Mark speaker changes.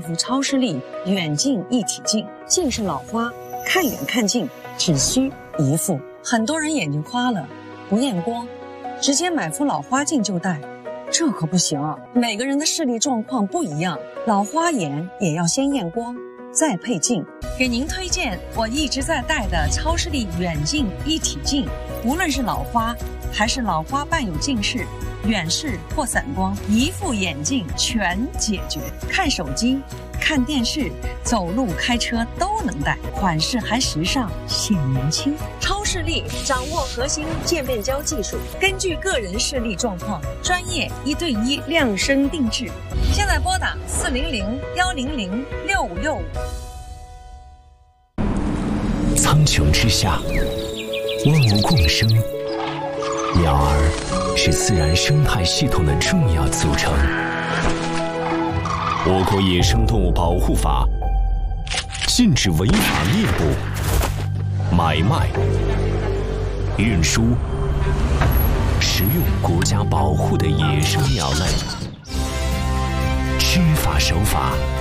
Speaker 1: 幅超视力远近一体镜，近视老花，看远看近只需一副。很多人眼睛花了，不验光，直接买副老花镜就戴，这可不行啊！每个人的视力状况不一样，老花眼也要先验光，再配镜。给您推荐我一直在戴的超视力远近一体镜，无论是老花还是老花伴有近视、远视或散光，一副眼镜全解决。看手机、看电视、走路、开车都能戴，款式还时尚，显年轻。超视力掌握核心渐变焦技术，根据个人视力状况，专业1对1量身定制。现在拨打400-100-6565。
Speaker 2: 苍穹之下，万物共生，鸟儿是自然生态系统的重要组成。我国野生动物保护法禁止违法猎捕、买卖、运输、食用国家保护的野生鸟类，知法守法，